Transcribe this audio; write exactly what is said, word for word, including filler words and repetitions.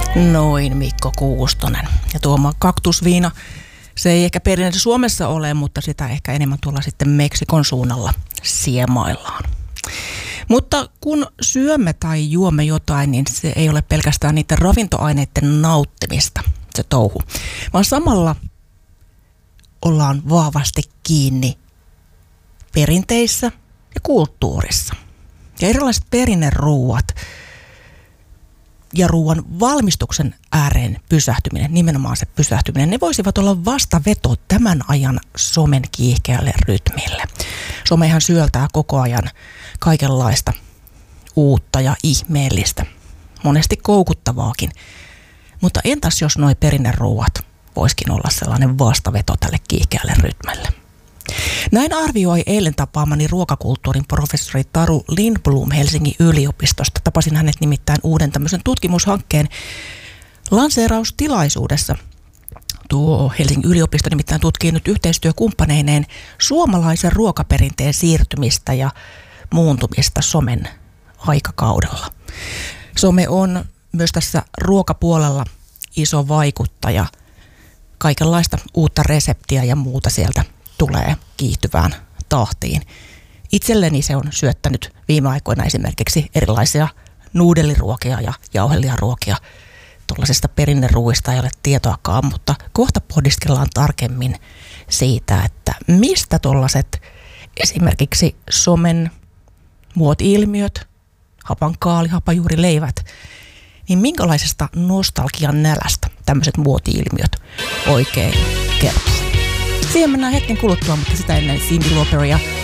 Noin, Mikko Kuustonen. Ja tuoma kaktusviina, se ei ehkä perinne Suomessa ole, mutta sitä ehkä enemmän tuolla sitten Meksikon suunnalla siemaillaan. Mutta kun syömme tai juomme jotain, niin se ei ole pelkästään niiden ravintoaineiden nauttimista, se touhu. Vaan samalla ollaan vahvasti kiinni perinteissä ja kulttuurissa. Ja erilaiset perinneruuat ja ruoan valmistuksen ääreen pysähtyminen, nimenomaan se pysähtyminen, ne voisivat olla vastaveto tämän ajan somen kiihkeälle rytmille. Somehan syöltää koko ajan kaikenlaista uutta ja ihmeellistä, monesti koukuttavaakin. Mutta entäs jos noi perinneruuat voisikin olla sellainen vastaveto tälle kiihkeälle rytmille? Näin arvioi eilen tapaamani ruokakulttuurin professori Taru Lindblom Helsingin yliopistosta. Tapasin hänet nimittäin uuden tämmöisen tutkimushankkeen lanseeraustilaisuudessa. Tuo Helsingin yliopisto nimittäin tutkii nyt yhteistyökumppaneineen suomalaisen ruokaperinteen siirtymistä ja muuntumista somen aikakaudella. Some on myös tässä ruokapuolella iso vaikuttaja. Kaikenlaista uutta reseptiä ja muuta sieltä tulee kiihtyvään tahtiin. Itselleni se on syöttänyt viime aikoina esimerkiksi erilaisia nuudeliruokia ja jauhelijaruokia. Tuollaisista perinneruuista ei ole tietoakaan, mutta kohta pohdiskellaan tarkemmin siitä, että mistä tuollaiset esimerkiksi somen muoti-ilmiöt, hapankaali, hapajuurileivät, niin minkälaisesta nostalgian nälästä tämmöiset muoti-ilmiöt oikein kertoo. Siihen mennään hetken kuluttua, mutta sitä ennen Cyndi Lauper ja